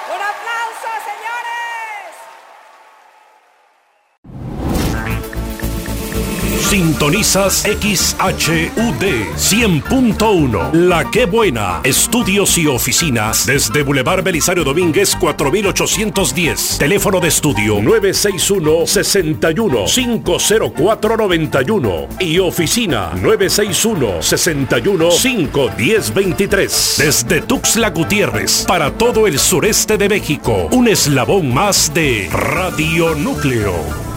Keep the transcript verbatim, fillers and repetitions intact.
¡Un aplauso, señores! Sintonizas X H U D cien punto uno. La Qué Buena. Estudios y oficinas desde Boulevard Belisario Domínguez cuatro mil ochocientos diez. Teléfono de estudio nueve seis uno, seis uno, cinco cero cuatro, nueve uno y oficina nueve seis uno, seis uno, cinco uno cero, dos tres. Desde Tuxtla Gutiérrez para todo el sureste de México. Un eslabón más de Radio Núcleo.